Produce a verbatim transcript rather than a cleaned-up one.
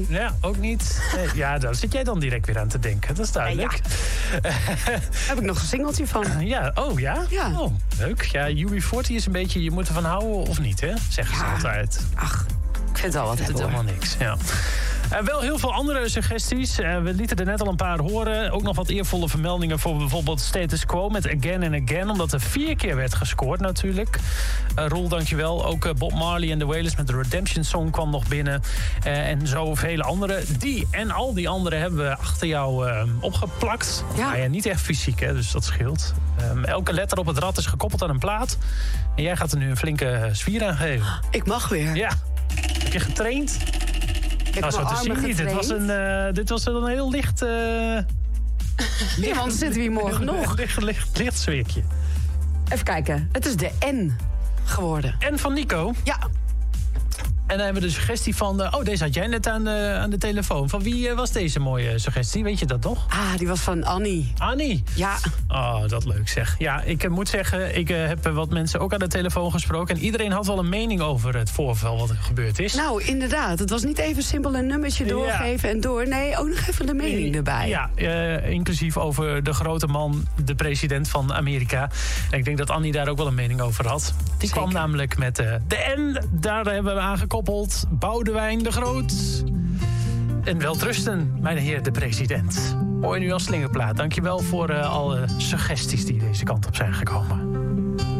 Nee. Ja, ook niet. Nee, ja, daar zit jij dan direct weer aan te denken. Dat is duidelijk. Ja. Daar heb ik nog een singeltje van. Ja, oh ja? Ja. Oh, leuk. Ja, U B veertig is een beetje, je moet ervan houden of niet, hè? Zeggen ze Ja. altijd. Ach, ik vind het wel wat Het is hebben, hoor. helemaal niks, ja. Uh, wel heel veel andere suggesties. Uh, we lieten er net al een paar horen. Ook nog wat eervolle vermeldingen voor bijvoorbeeld Status Quo met Again and Again. Omdat er vier keer werd gescoord natuurlijk. Uh, Roel, dankjewel. Ook uh, Bob Marley en The Wailers met de Redemption Song kwam nog binnen. Uh, en zo vele andere. Die en al die andere hebben we achter jou uh, opgeplakt. Ja. Nou ja, niet echt fysiek, hè, dus dat scheelt. Um, elke letter op het rad is gekoppeld aan een plaat. En jij gaat er nu een flinke zwier aan geven. Ik mag weer. Ja. Heb je getraind? Ik heb Nou, zo mijn te armen zien niet. Dit was, getraind. een, uh, dit was een heel licht... Uh, Ja, want zitten we hier morgen nog. Licht, licht, licht zweertje. Even kijken. Het is de N geworden. En van Nico. Ja. En dan hebben we de suggestie van... Uh, oh, deze had jij net aan de, aan de telefoon. Van wie uh, was deze mooie suggestie? Weet je dat nog? Ah, die was van Annie. Annie. Ja. Oh, dat leuk zeg. Ja, ik uh, moet zeggen, ik uh, heb uh, wat mensen ook aan de telefoon gesproken. En iedereen had wel een mening over het voorval wat er gebeurd is. Nou, inderdaad. Het was niet even simpel een nummertje Ja. doorgeven en door. Nee, ook nog even de mening erbij. Ja, uh, inclusief over de grote man, de president van Amerika. En ik denk dat Annie daar ook wel een mening over had. Die Zeker. kwam namelijk met uh, de N. Daar hebben we aangekoppeld. Boudewijn de Groot. En welterusten, mijn heer de president. Hoor je nu als slingerplaat. Dankjewel voor uh, alle suggesties die deze kant op zijn gekomen.